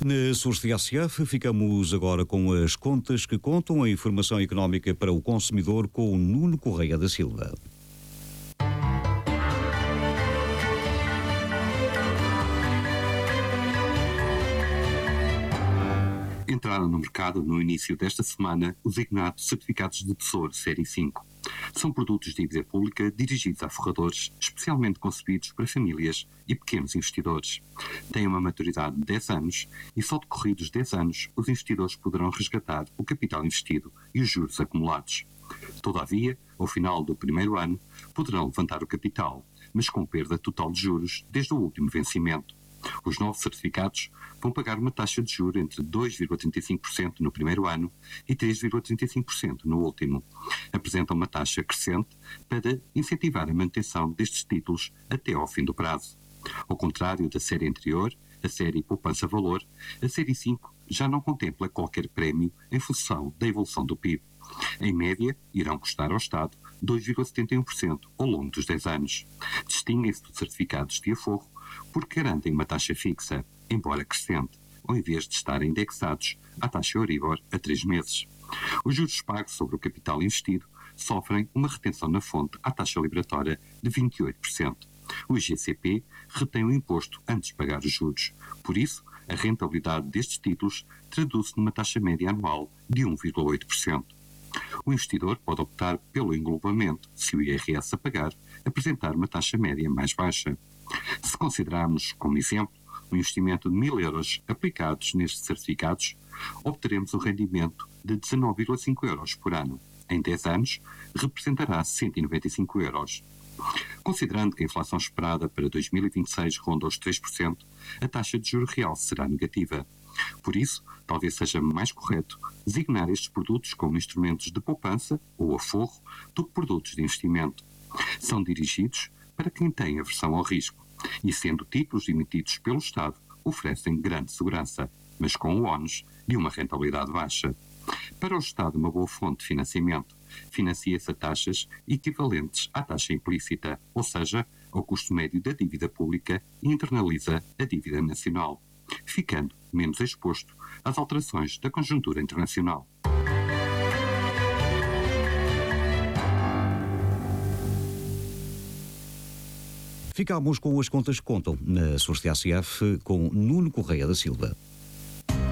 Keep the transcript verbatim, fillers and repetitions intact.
Na Source T S F, ficamos agora com as contas que contam a informação económica para o consumidor com o Nuno Correia da Silva. Entraram no mercado no início desta semana os ignados certificados de tesouro Série cinco. São produtos de dívida pública dirigidos a forradores, especialmente concebidos para famílias e pequenos investidores. Têm uma maturidade de dez anos e só decorridos dez anos os investidores poderão resgatar o capital investido e os juros acumulados. Todavia, ao final do primeiro ano, poderão levantar o capital, mas com perda total de juros desde o último vencimento. Os novos certificados vão pagar uma taxa de juros entre dois vírgula trinta e cinco por cento no primeiro ano e três vírgula trinta e cinco por cento no último. Apresentam uma taxa crescente para incentivar a manutenção destes títulos até ao fim do prazo. Ao contrário da série anterior, a série Poupança Valor, a série cinco já não contempla qualquer prémio em função da evolução do P I B. Em média, irão custar ao Estado dois vírgula setenta e um por cento ao longo dos dez anos. Distinguem-se dos certificados de aforro porque garantem uma taxa fixa, embora crescente, ao invés de estarem indexados à taxa Euribor a três meses. Os juros pagos sobre o capital investido sofrem uma retenção na fonte à taxa liberatória de vinte e oito por cento. O I G C P retém o imposto antes de pagar os juros. Por isso, a rentabilidade destes títulos traduz-se numa taxa média anual de um vírgula oito por cento. O investidor pode optar pelo englobamento se o I R S a pagar apresentar uma taxa média mais baixa. Se considerarmos como exemplo o investimento de mil euros aplicados nestes certificados, obteremos um rendimento de dezenove vírgula cinco euros por ano. Em dez anos, representará cento e noventa e cinco euros. Considerando que a inflação esperada para dois mil e vinte e seis ronda os três por cento, a taxa de juros real será negativa. Por isso, talvez seja mais correto designar estes produtos como instrumentos de poupança ou aforro do que produtos de investimento. São dirigidos para quem tem aversão ao risco e, sendo títulos emitidos pelo Estado, oferecem grande segurança, mas com o ónus de uma rentabilidade baixa. Para o Estado, uma boa fonte de financiamento financia-se a taxas equivalentes à taxa implícita, ou seja, ao custo médio da dívida pública e internaliza a dívida nacional, ficando menos exposto às alterações da conjuntura internacional. Ficamos com as contas que contam na Source T S F com Nuno Correia da Silva.